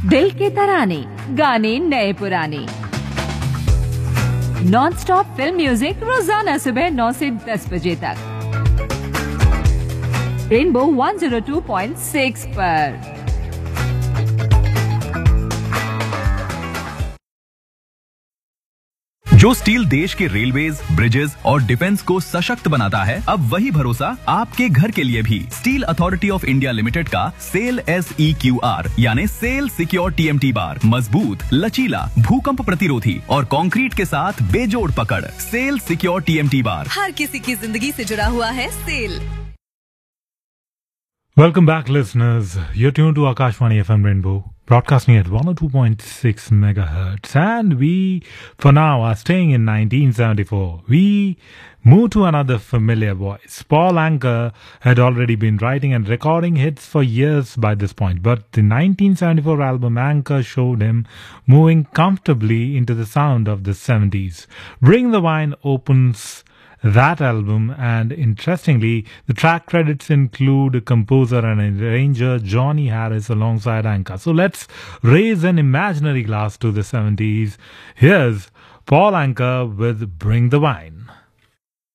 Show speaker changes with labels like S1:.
S1: दिल के तराने, गाने नए पुराने, नॉन स्टॉप फिल्म म्यूजिक रोजाना सुबह 9 से 10 बजे तक रेनबो 102.6 पर।
S2: जो स्टील देश के रेलवेज, ब्रिजेस और डिफेंस को सशक्त बनाता है, अब वही भरोसा आपके घर के लिए भी। Steel authority of India limited का सेल SEQR यानी सेल सिक्योर TMT बार मजबूत, लचीला, भूकंप प्रतिरोधी और कंक्रीट के साथ बेजोड़ पकड़। सेल सिक्योर TMT बार
S3: हर किसी की जिंदगी से जुड़ा हुआ है। Cell.
S4: Welcome back, listeners. You're tuned to Akashvani FM Rainbow, broadcasting at 102.6 megahertz. And we, for now, are staying in 1974. We move to another familiar voice. Paul Anka had already been writing and recording hits for years by this point, but the 1974 album Anka showed him moving comfortably into the sound of the 70s. Bring the Wine opens that album, and interestingly, the track credits include composer and arranger Johnny Harris alongside Anka. So let's raise an imaginary glass to the 70s. Here's Paul Anka with Bring the Wine.